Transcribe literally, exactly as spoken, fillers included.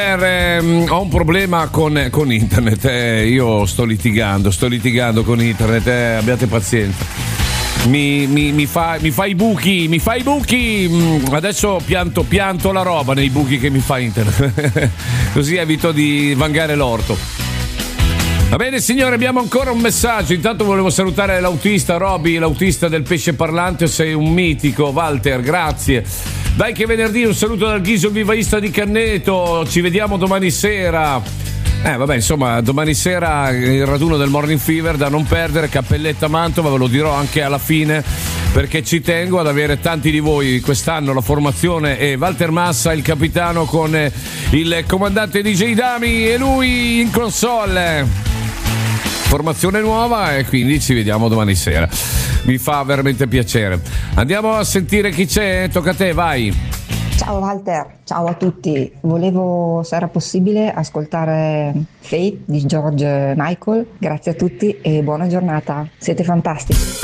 Eh, ho un problema con, con internet, eh, io sto litigando, sto litigando con internet, eh, abbiate pazienza. Mi, mi, mi, fa, mi fa i buchi, mi fa i buchi. Adesso pianto, pianto la roba nei buchi che mi fa internet, così evito di vangare l'orto. Va bene signore, abbiamo ancora un messaggio. Intanto volevo salutare l'autista Roby, l'autista del pesce parlante. Sei un mitico, Walter, grazie. Dai che venerdì, un saluto dal Ghiso vivaista di Canneto. Ci vediamo domani sera. Eh vabbè, insomma, domani sera il raduno del Morning Fever da non perdere, Cappelletta Mantova, ve lo dirò anche alla fine perché ci tengo ad avere tanti di voi quest'anno. La formazione è Walter Massa, il capitano, con il comandante D J Dami e lui in console. Formazione nuova e quindi ci vediamo domani sera. Mi fa veramente piacere. Andiamo a sentire chi c'è, tocca a te, vai. Ciao Walter, ciao a tutti. Volevo, se era possibile, ascoltare Fate di George Michael. Grazie a tutti e buona giornata. Siete fantastici.